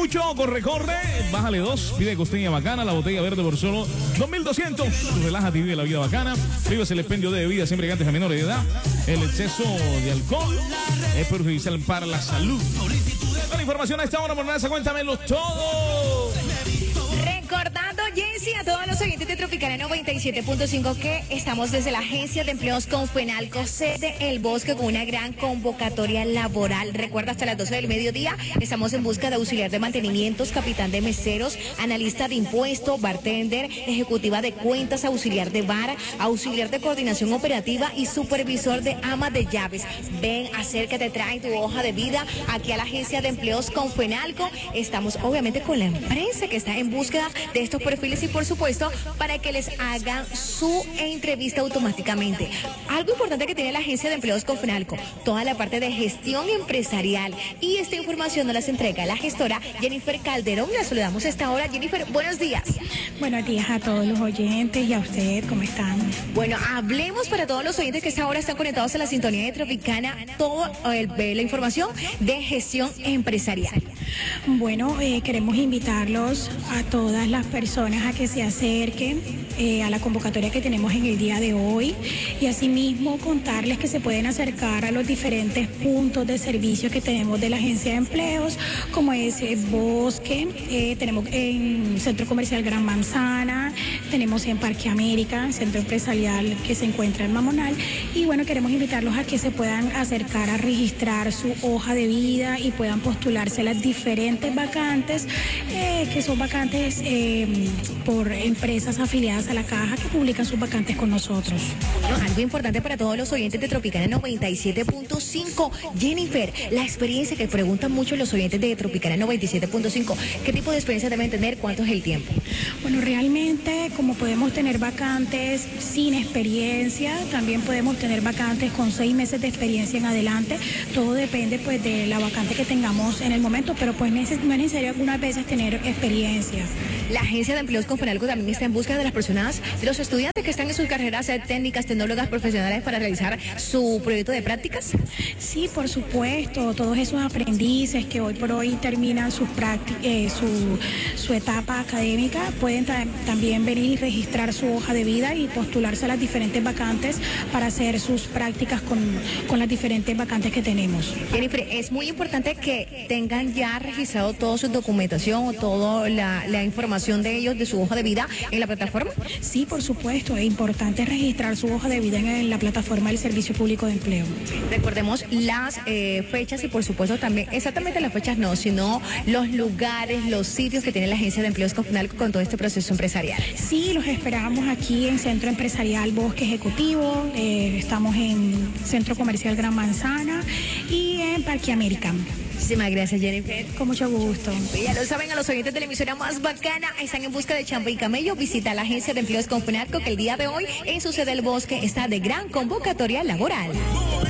mucho, corre, bájale 2, pide costeña bacana, la botella verde por solo 2.200. Relájate y vive la vida bacana. Vives el expendio de bebida siempre que antes a menores de edad. El exceso de alcohol es perjudicial para la salud. Toda la información a esta hora, Mornaza, cuéntamelo todo. Recordando, Jessy, a todos los oyentes de Tropicana 97.5 que estamos desde la Agencia de Empleos Confenalco, sede El Bosque, con una gran convocatoria laboral. Recuerda, hasta las 12 del mediodía estamos en busca de auxiliar de mantenimientos, capitán de meseros, analista de impuesto, bartender, ejecutiva de cuentas, auxiliar de bar, auxiliar de coordinación operativa y supervisor de ama de llaves. Ven, acércate, trae tu hoja de vida aquí a la Agencia de Empleos Confenalco. Estamos obviamente con la empresa que está en búsqueda de estos perfiles y por supuesto para que les hagan su entrevista automáticamente. Algo importante que tiene la Agencia de Empleos Confenalco, toda la parte de gestión empresarial, y esta información nos las entrega la gestora Jennifer Calderón. La saludamos a esta hora. Jennifer, buenos días. Buenos días a todos los oyentes y a usted, ¿cómo están? Bueno, hablemos para todos los oyentes que a esta hora están conectados a la sintonía de Tropicana, toda la información de gestión empresarial. Bueno, queremos invitarlos a todas las personas a que se acerquen a la convocatoria que tenemos en el día de hoy, y asimismo contarles que se pueden acercar a los diferentes puntos de servicio que tenemos de la Agencia de Empleos, como es Bosque, tenemos en Centro Comercial Gran Manzana, tenemos en Parque América, Centro Empresarial que se encuentra en Mamonal, y bueno, queremos invitarlos a que se puedan acercar a registrar su hoja de vida y puedan postularse a las diferentes vacantes, que son vacantes por empresas afiliadas a la caja que publican sus vacantes con nosotros. Bueno, algo importante para todos los oyentes de Tropicana 97.5. Jennifer, la experiencia que preguntan mucho los oyentes de Tropicana 97.5, ¿qué tipo de experiencia deben tener? ¿Cuánto es el tiempo? Bueno, realmente, como podemos tener vacantes sin experiencia, también podemos tener vacantes con 6 meses de experiencia en adelante. Todo depende pues de la vacante que tengamos en el momento, pero pues no es necesario algunas veces tener experiencia. La Agencia de Empleos Confenalco también está en busca de las personas, de los estudiantes que están en sus carreras técnicas, tecnólogas, profesionales, para realizar su proyecto de prácticas. Sí, por supuesto, todos esos aprendices que hoy por hoy terminan sus su etapa académica pueden también venir y registrar su hoja de vida y postularse a las diferentes vacantes para hacer sus prácticas con las diferentes vacantes que tenemos. Jennifer, es muy importante que tengan ya registrado toda su documentación o toda la información de ellos, de su hoja de vida en la plataforma. Sí, por supuesto, es importante registrar su hoja de vida en la plataforma del Servicio Público de Empleo. Recordemos las fechas y por supuesto también, exactamente las fechas no, sino los lugares, los sitios que tiene la Agencia de Empleos Confenalco con todo este proceso empresarial. Sí, los esperamos aquí en Centro Empresarial Bosque Ejecutivo, estamos en Centro Comercial Gran Manzana y en Parque América. Muchísimas gracias, Jennifer. Con mucho gusto. Ya lo saben, a los oyentes de la emisora más bacana, están en busca de chamba y camello. Visita la Agencia de Empleos Confenalco, que el día de hoy en su sede del Bosque está de gran convocatoria laboral.